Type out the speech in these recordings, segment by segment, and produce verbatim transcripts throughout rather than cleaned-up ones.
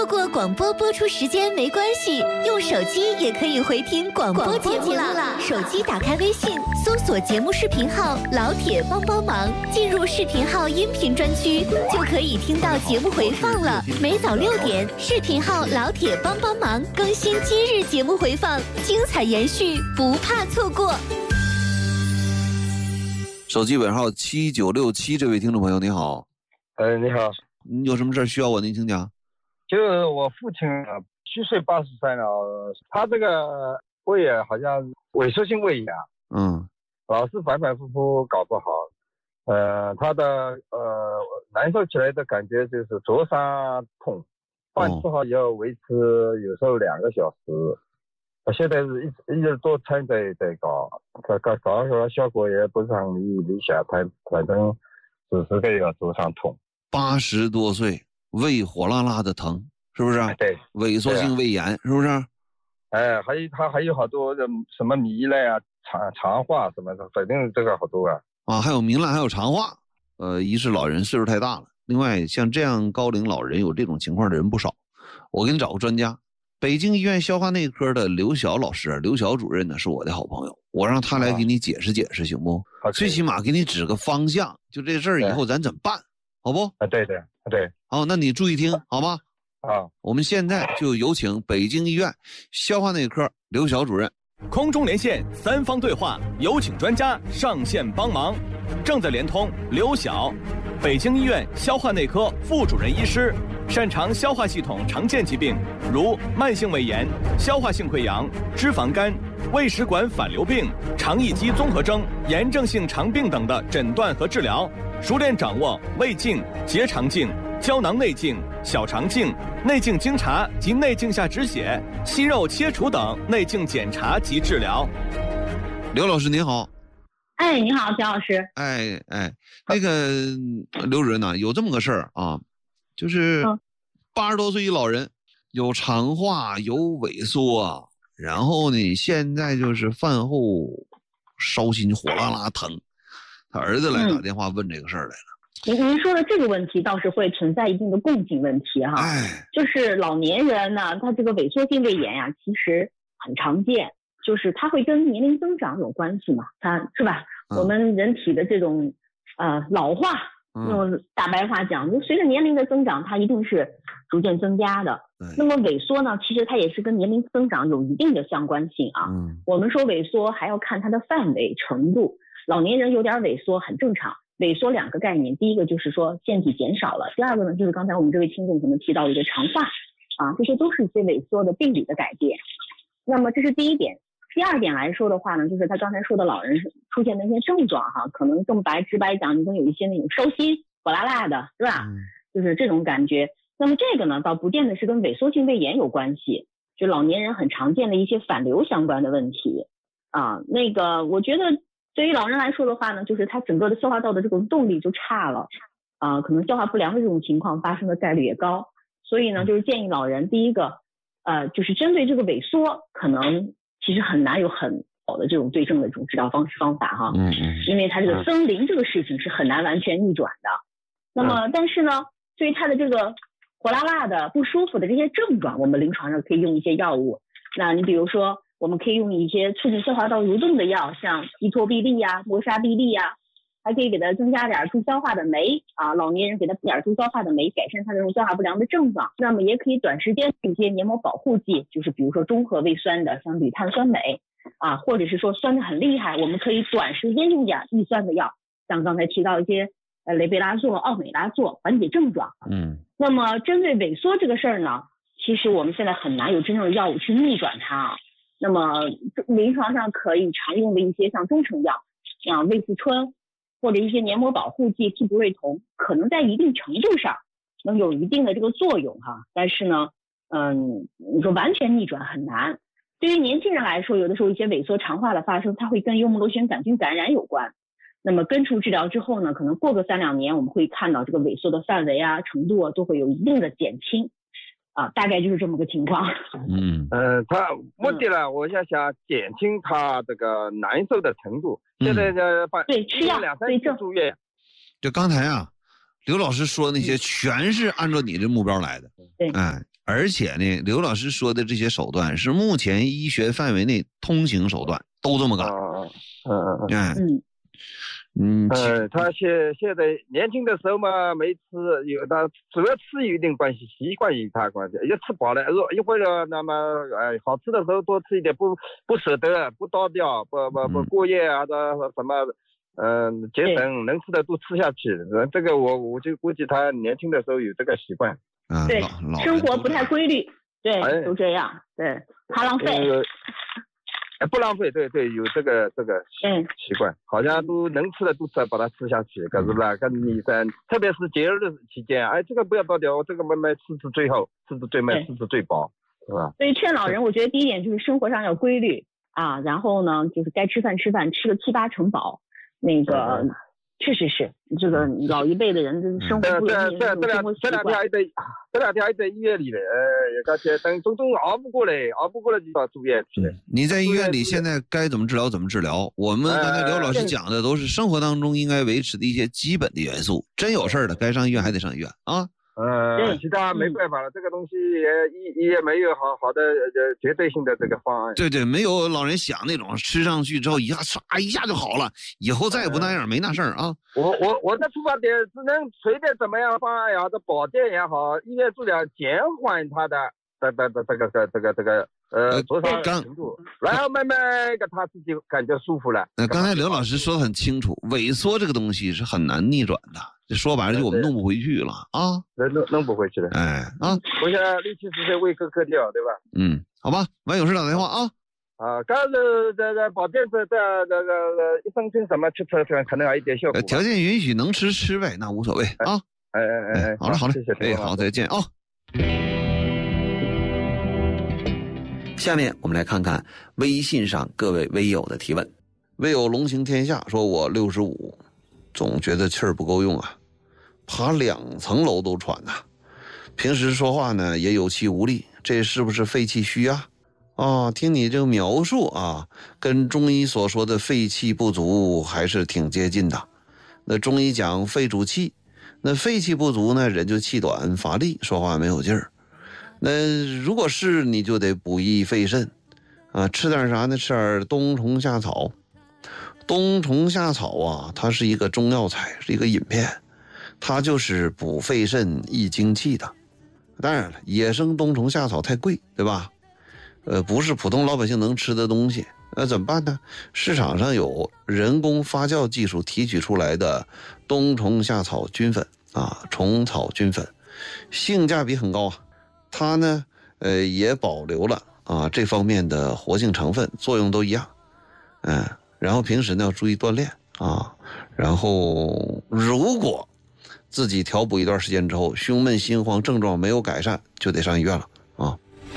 错过广播播出时间没关系，用手机也可以回听广播节目啦。手机打开微信，搜索节目视频号“老铁帮帮忙”，进入视频号音频专区，就可以听到节目回放了。每早六点，视频号“老铁帮帮忙”更新今日节目回放，精彩延续，不怕错过。 手机尾号七九六七，这位听众朋友你好。 呃，你好， 你有什么事需要我？您请讲。 就是我父亲啊，虚岁八十三了，他这个胃啊，好像萎缩性胃炎， 嗯， 老是反反复复搞不好。呃，他的呃难受起来的感觉就是灼伤痛，饭吃好要维持有时候两个小时。他现在是一直一直多餐在在搞，搞搞搞出来效果也不是很理理想，他反正只是这个灼伤痛。 八十多岁。胃火辣辣的疼，是不是？ 对， 萎缩性胃炎，是不是？ 哎，还有他还有好多的什么糜烂啊、肠肠化什么的，反正这个好多啊。 啊，还有糜烂，还有肠化。呃，一是老人岁数太大了，另外像这样高龄老人有这种情况的人不少。我给你找个专家，北京医院消化内科的刘晓老师，刘晓主任呢是我的好朋友，我让他来给你解释解释，行不？ 啊、 最起码给你指个方向，就这事儿以后咱怎么办？好不？ 啊，对对对。 好，那你注意听，好吗？ 啊， 我们现在就有请北京医院消化内科刘晓主任。 空中连线，三方对话，有请专家上线帮忙。正在连通刘晓，北京医院消化内科副主任医师，擅长消化系统常见疾病，如慢性胃炎、消化性溃疡、脂肪肝、胃食管反流病、肠易激综合征、炎症性肠病等的诊断和治疗，熟练掌握胃镜、结肠镜、胶囊内镜、小肠镜、内镜经查及内镜下止血、息肉切除等内镜检查及治疗。 刘老师您好。 哎，你好，蒋老师。 哎哎，那个刘主任呢，有这么个事儿啊，就是八十多岁一老人，有肠化，有萎缩，然后呢，现在就是饭后烧心火辣辣疼，他儿子来打电话问这个事儿来了。 您、嗯、您说的这个问题倒是会存在一定的共性问题哈， 哎， 就是老年人呢，他这个萎缩性胃炎呀、啊，其实很常见，就是它会跟年龄增长有关系嘛，它是吧？嗯、我们人体的这种呃老化，用大白话讲，就随着年龄的增长，它一定是逐渐增加的。那么萎缩呢，其实它也是跟年龄增长有一定的相关性啊。嗯、我们说萎缩还要看它的范围程度，老年人有点萎缩很正常。萎缩两个概念，第一个就是说腺体减少了，第二个呢就是刚才我们这位听众可能提到一个肠化啊，这些都是一些萎缩的病理的改变。那么这是第一点。第二点来说的话呢，就是他刚才说的老人出现的一些症状哈，可能更白直白讲，你会有一些那种烧心火辣辣的，是吧？嗯、就是这种感觉。那么这个呢，倒不见得是跟萎缩性胃炎有关系，就老年人很常见的一些反流相关的问题啊。那个我觉得对于老人来说的话呢，就是他整个的消化道的这种动力就差了啊，可能消化不良的这种情况发生的概率也高。所以呢，就是建议老人第一个呃，就是针对这个萎缩，可能其实很难有很好的这种对症的这种治疗方式方法哈，嗯嗯，因为他这个生灵这个事情是很难完全逆转的。那么但是呢，对于他的这个火辣辣的不舒服的这些症状，我们临床上可以用一些药物。那你比如说我们可以用一些促进消化道蠕动的药，像依托必利呀、摩沙必利呀，还可以给他增加点助消化的酶啊，老年人给他补点助消化的酶，改善他这种消化不良的症状。那么也可以短时间一些黏膜保护剂，就是比如说中和胃酸的，像铝碳酸镁啊，或者是说酸的很厉害，我们可以短时间用点抑酸的药，像刚才提到一些呃雷贝拉唑、奥美拉唑，缓解症状。嗯，那么针对萎缩这个事儿呢，其实我们现在很难有真正的药物去逆转它啊。那么临床上可以常用的一些像中成药，像胃四春或者一些黏膜保护剂替补瑞酮，可能在一定程度上能有一定的这个作用哈，但是呢，嗯，你说完全逆转很难。对于年轻人来说，有的时候一些萎缩肠化的发生，它会跟幽门螺旋杆菌感染有关。那么根除治疗之后呢，可能过个三两年，我们会看到这个萎缩的范围啊、程度啊，都会有一定的减轻。啊，大概就是这么个情况。 嗯呃，他目的呢，嗯、我想想减轻他这个难受的程度。嗯、现在呢， 对吃药两三次住院。 就刚才啊，刘老师说的那些，全是按照你的目标来的。 对， 哎， 而且呢，刘老师说的这些手段是目前医学范围内通行手段，都这么干。 嗯嗯嗯哎， 嗯嗯， 呃，他现现在年轻的时候嘛，没吃，有的主要吃有一定关系，习惯与他关系。一吃饱了，饿一会儿，那么哎，好吃的时候多吃一点，不不舍得，不倒掉，不不不过夜啊的什么，嗯、呃，节省，能吃的都吃下去。这个我我就估计他年轻的时候有这个习惯。 啊， 对， 老老生活不太规律，对， 哎、 都这样，对，怕浪费。 呃不浪费，对对，有这个这个嗯习惯，好像都能吃的都吃，把它吃下去，可是吧，跟你在，特别是节日的期间，哎，这个不要倒掉，这个慢慢吃至最后，吃至最慢，吃至最饱，是吧？ 所以劝老人，我觉得第一点就是生活上要规律啊，然后呢，就是该吃饭吃饭，吃个七八成饱，那个。嗯确实是，这个老一辈的人的生活不容易，这这两这两天还在这两天还在医院里嘞，呃，感觉等总总熬不过来，熬不过来就到住院去了。 你在医院里现在该怎么治疗怎么治疗？我们刚才刘老师讲的都是生活当中应该维持的一些基本的元素，真有事儿了该上医院还得上医院啊。 呃，其他没办法了，嗯、这个东西也也没有好好的呃绝对性的这个方案。 对对，没有老人想那种吃上去之后一下唰一下就好了，以后再也不那样，呃、没那事儿啊。 我我我的出发点只能随便怎么样方案也好，这保健也好，医院治疗减缓他的这这这这个这个这个呃灼伤程度，然后慢慢给他自己感觉舒服了。 呃，刚才刘老师说的很清楚，萎缩这个东西是很难逆转的。说白了就我们弄不回去了啊， 弄弄不回去了， 哎啊， 我想六七十岁胃科割掉，对吧？ 嗯，好吧，完有事打电话啊。 啊，刚是这个保健这这这个益生菌什么吃吃可能还有一点效果。 条件允许能吃吃呗，那无所谓啊。 哎哎哎哎， 好了好了， 谢谢， 哎好，再见啊。下面我们来看看微信上各位微友的提问。微友龙行天下说：“我六十五，总觉得气儿不够用啊。”爬两层楼都喘呐、啊，平时说话呢也有气无力，这是不是肺气虚啊？啊，听你这个描述啊，跟中医所说的肺气不足还是挺接近的。那中医讲肺主气，那肺气不足呢，人就气短乏力，说话没有劲儿。那如果是你就得补益肺肾啊，吃点啥呢？吃点冬虫夏草。冬虫夏草啊，它是一个中药材，是一个饮片。它就是补肺肾益精气的，当然了，野生冬虫夏草太贵，对吧？呃，不是普通老百姓能吃的东西，那怎么办呢？市场上有人工发酵技术提取出来的冬虫夏草菌粉啊，虫草菌粉，性价比很高啊。它呢，呃，也保留了啊这方面的活性成分，作用都一样。嗯，然后平时呢要注意锻炼啊，然后如果自己调补一段时间之后，胸闷心慌症状没有改善，就得上医院了啊。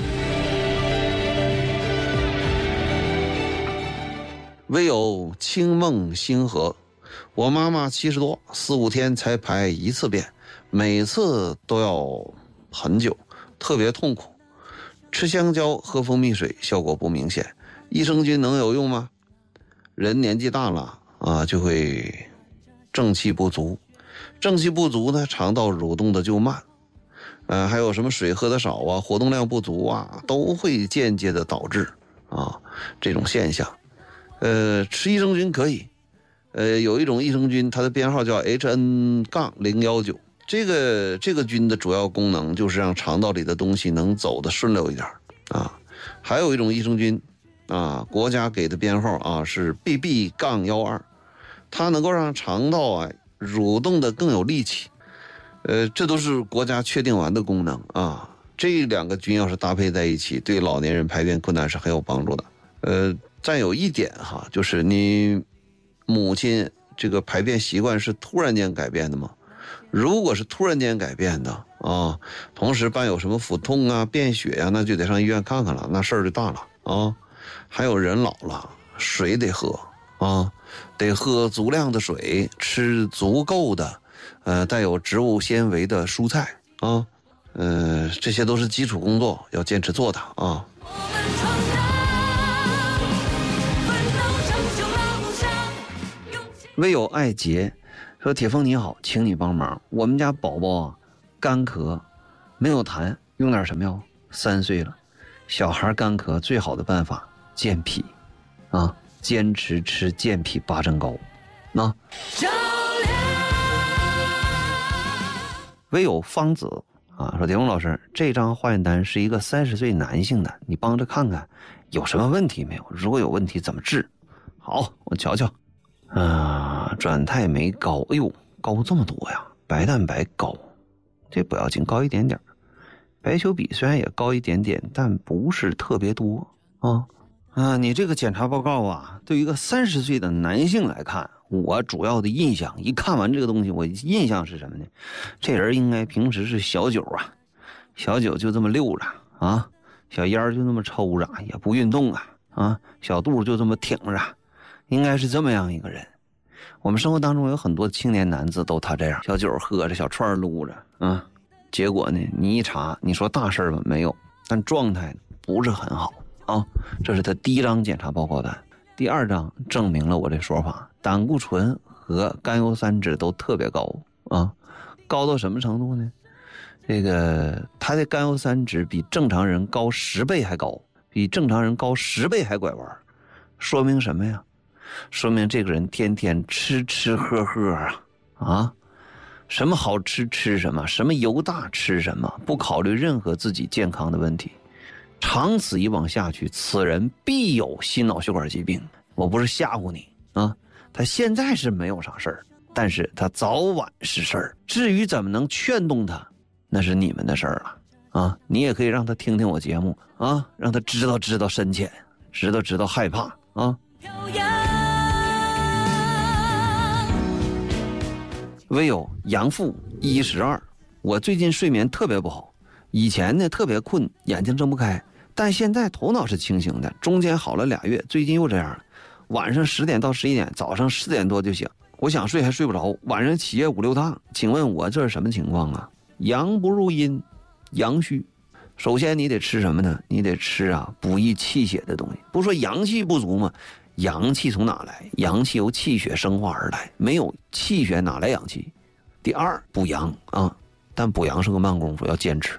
唯有清梦星河，我妈妈七十多，四五天才排一次便，每次都要很久，特别痛苦。吃香蕉喝蜂蜜水效果不明显，益生菌能有用吗？人年纪大了啊，就会正气不足。正气不足呢，肠道蠕动的就慢，呃，还有什么水喝的少啊，活动量不足啊，都会间接的导致啊这种现象。呃，吃益生菌可以，呃，有一种益生菌，它的编号叫 H N 零一九，这个这个菌的主要功能就是让肠道里的东西能走得顺溜一点啊。还有一种益生菌啊，国家给的编号啊是 B B 一二，它能够让肠道啊蠕动的更有力气，呃，这都是国家确定完的功能啊。这两个菌要是搭配在一起，对老年人排便困难是很有帮助的。呃，再有一点哈，就是你母亲这个排便习惯是突然间改变的吗？如果是突然间改变的啊，同时伴有什么腹痛啊、便血啊，那就得上医院看看了，那事儿就大了啊。还有人老了，水得喝啊。得喝足量的水，吃足够的呃带有植物纤维的蔬菜啊，呃这些都是基础工作，要坚持做的啊。唯有爱杰说：铁峰你好，请你帮忙，我们家宝宝啊干咳，没有痰， 用点什么药？三岁了，小孩干咳最好的办法健脾啊，坚持吃健脾八珍膏。那唯有方子啊说，铁红老师，这张化验单是一个三十岁男性的，你帮着看看有什么问题没有？如果有问题怎么治？好，我瞧瞧。啊，转态酶高，哎呦，高这么多呀！白蛋白高，这不要紧，高一点点。白球比虽然也高一点点，但不是特别多啊。啊，你这个检查报告啊，对于一个三十岁的男性来看，我主要的印象，一看完这个东西，我印象是什么呢？这人应该平时是小酒啊，小酒就这么溜着啊，小烟就这么抽着，也不运动啊，啊，小肚就这么挺着。应该是这么样一个人。我们生活当中有很多青年男子都他这样，小酒喝着，小串撸着啊。结果呢，你一查，你说大事吧没有，但状态不是很好啊。这是他第一张检查报告单。第二张证明了我这说法，胆固醇和甘油三酯都特别高啊，高到什么程度呢？这个他的甘油三酯比正常人高十倍还高，比正常人高十倍还拐弯，说明什么呀？说明这个人天天吃吃喝喝啊啊，什么好吃吃什么，什么油大吃什么，不考虑任何自己健康的问题。长此以往下去，此人必有心脑血管疾病。我不是吓唬你啊，他现在是没有啥事儿，但是他早晚是事儿。至于怎么能劝动他，那是你们的事儿了啊。你也可以让他听听我节目啊，让他知道知道深浅，知道知道害怕啊。唯有阳复一十二，我最近睡眠特别不好，以前呢特别困，眼睛睁不开，但现在头脑是清醒的，中间好了俩月，最近又这样了，晚上十点到十一点，早上四点多就醒，我想睡还睡不着，晚上起夜五六趟，请问我这是什么情况啊？阳不入阴，阳虚。首先你得吃什么呢？你得吃啊补益气血的东西。不说阳气不足吗？阳气从哪来？阳气由气血生化而来，没有气血哪来阳气？第二，补阳啊，但补阳是个慢功夫，要坚持。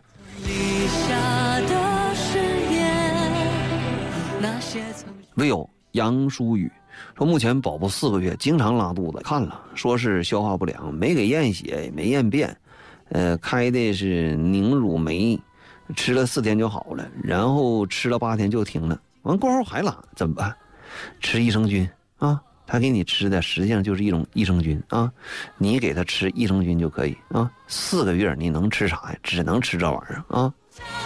唯有杨淑宇说，目前宝宝四个月，经常拉肚子，看了说是消化不良，没给验血，也没验便，呃，开的是凝乳酶，吃了四天就好了，然后吃了八天就停了，完过后还拉，怎么办？吃益生菌啊，他给你吃的实际上就是一种益生菌啊，你给他吃益生菌就可以啊。四个月你能吃啥呀？只能吃这玩意儿啊。